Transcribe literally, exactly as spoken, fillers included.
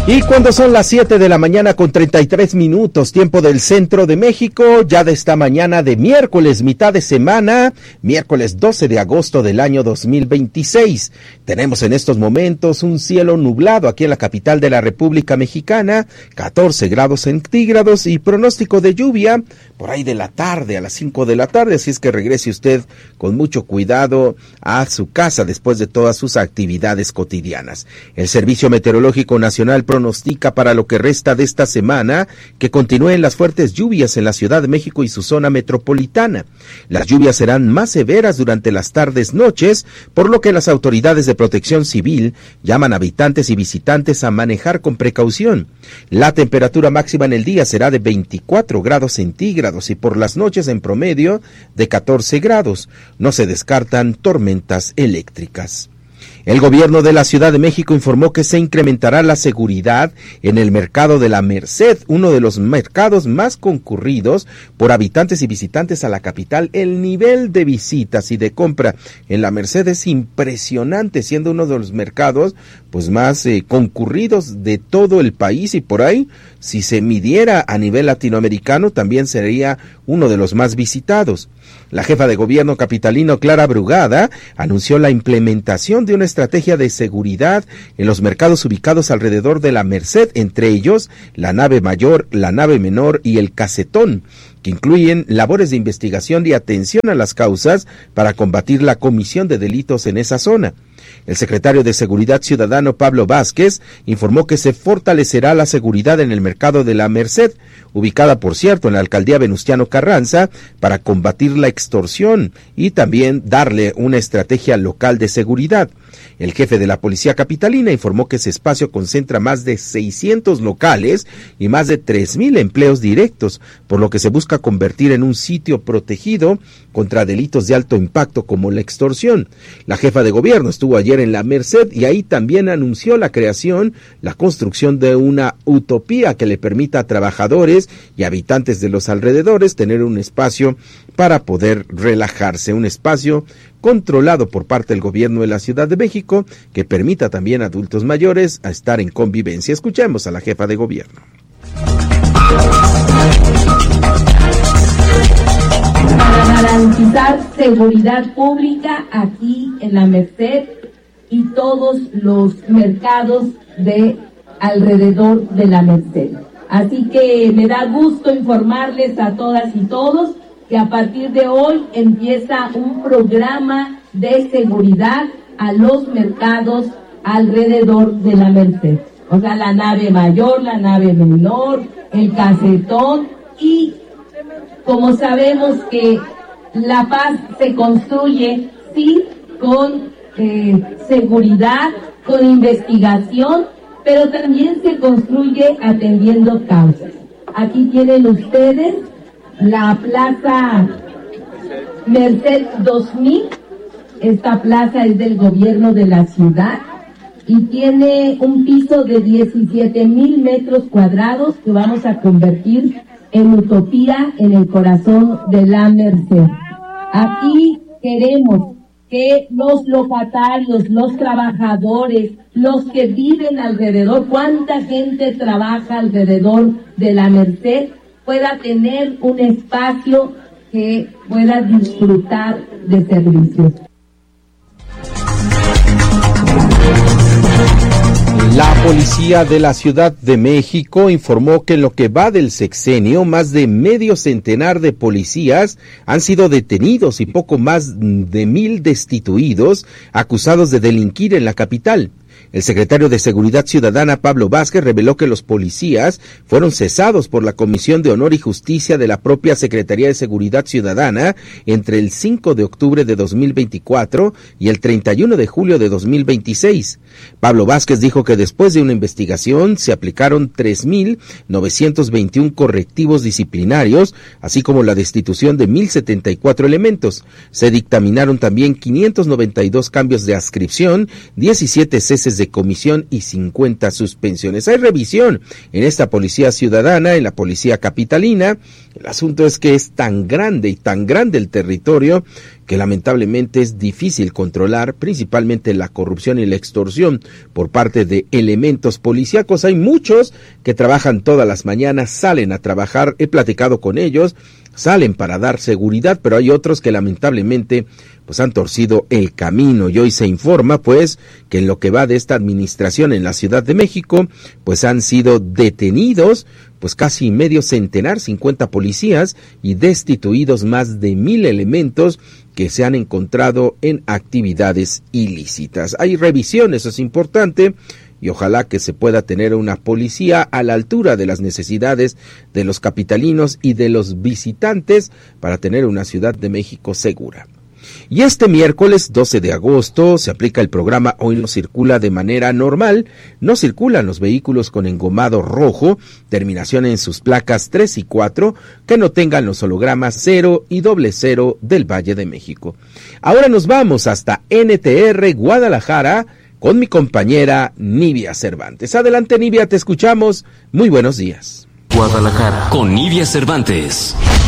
Y cuando son las siete de la mañana con treinta y tres minutos, tiempo del centro de México, ya de esta mañana de miércoles, mitad de semana, miércoles doce de agosto del año dos mil veintiséis. Tenemos en estos momentos un cielo nublado aquí en la capital de la República Mexicana, catorce grados centígrados y pronóstico de lluvia por ahí de la tarde, a las cinco de la tarde, así es que regrese usted con mucho cuidado a su casa después de todas sus actividades cotidianas. El Servicio Meteorológico Nacional pronostica para lo que resta de esta semana que continúen las fuertes lluvias en la Ciudad de México y su zona metropolitana. Las lluvias serán más severas durante las tardes noches, por lo que las autoridades de protección civil llaman a habitantes y visitantes a manejar con precaución. La temperatura máxima en el día será de veinticuatro grados centígrados y por las noches en promedio de catorce grados. No se descartan tormentas eléctricas. El gobierno de la Ciudad de México informó que se incrementará la seguridad en el mercado de la Merced, uno de los mercados más concurridos por habitantes y visitantes a la capital. El nivel de visitas y de compra en la Merced es impresionante, siendo uno de los mercados pues más eh, concurridos de todo el país, y por ahí, si se midiera a nivel latinoamericano, también sería uno de los más visitados. La jefa de gobierno capitalino, Clara Brugada, anunció la implementación de una estrategia de seguridad en los mercados ubicados alrededor de la Merced, entre ellos la nave mayor, la nave menor y el casetón, que incluyen labores de investigación y atención a las causas para combatir la comisión de delitos en esa zona. El secretario de Seguridad Ciudadano, Pablo Vázquez, informó que se fortalecerá la seguridad en el mercado de la Merced, ubicada, por cierto, en la alcaldía Venustiano Carranza, para combatir la extorsión y también darle una estrategia local de seguridad. El jefe de la Policía Capitalina informó que ese espacio concentra más de seiscientos locales y más de tres mil empleos directos, por lo que se busca convertir en un sitio protegido contra delitos de alto impacto como la extorsión. La jefa de gobierno estuvo ayer en la Merced y ahí también anunció la creación, la construcción de una utopía que le permita a trabajadores y habitantes de los alrededores tener un espacio para poder relajarse, un espacio controlado por parte del gobierno de la Ciudad de México, que permita también a adultos mayores a estar en convivencia. Escuchemos a la jefa de gobierno. Para garantizar seguridad pública aquí en la Merced y todos los mercados de alrededor de la Merced. Así que me da gusto informarles a todas y todos que a partir de hoy empieza un programa de seguridad a los mercados alrededor de la Merced. O sea, la nave mayor, la nave menor, el casetón, y como sabemos que la paz se construye, sí, con eh, seguridad, con investigación, pero también se construye atendiendo causas. Aquí tienen ustedes la Plaza Merced dos mil, esta plaza es del gobierno de la ciudad y tiene un piso de diecisiete mil metros cuadrados que vamos a convertir en utopía en el corazón de la Merced. Aquí queremos que los locatarios, los trabajadores, los que viven alrededor, cuánta gente trabaja alrededor de la Merced, pueda tener un espacio que pueda disfrutar de servicios. La policía de la Ciudad de México informó que en lo que va del sexenio, más de medio centenar de policías han sido detenidos y poco más de mil destituidos, acusados de delinquir en la capital. El secretario de Seguridad Ciudadana, Pablo Vázquez, reveló que los policías fueron cesados por la Comisión de Honor y Justicia de la propia Secretaría de Seguridad Ciudadana entre el cinco de octubre de dos mil veinticuatro y el treinta y uno de julio de dos mil veintiséis. Pablo Vázquez dijo que después de una investigación se aplicaron tres mil novecientos veintiuno correctivos disciplinarios, así como la destitución de mil setenta y cuatro elementos. Se dictaminaron también quinientos noventa y dos cambios de adscripción, diecisiete ceses comisión y cincuenta suspensiones. Hay revisión en esta policía ciudadana, en la policía capitalina. El asunto es que es tan grande y tan grande el territorio que lamentablemente es difícil controlar, principalmente la corrupción y la extorsión por parte de elementos policíacos. Hay muchos que trabajan todas las mañanas, salen a trabajar, he platicado con ellos, salen para dar seguridad, pero hay otros que lamentablemente pues han torcido el camino, y hoy se informa pues que en lo que va de esta administración en la Ciudad de México pues han sido detenidos pues casi medio centenar, cincuenta policías, y destituidos más de mil elementos que se han encontrado en actividades ilícitas. Hay revisión, eso es importante, y ojalá que se pueda tener una policía a la altura de las necesidades de los capitalinos y de los visitantes para tener una Ciudad de México segura. Y este miércoles doce de agosto se aplica el programa Hoy no circula de manera normal. No circulan los vehículos con engomado rojo, terminación en sus placas tres y cuatro, que no tengan los hologramas cero y doble cero del Valle de México. Ahora nos vamos hasta N T R Guadalajara con mi compañera Nivia Cervantes. Adelante, Nivia, te escuchamos. Muy buenos días. Guadalajara con Nivia Cervantes.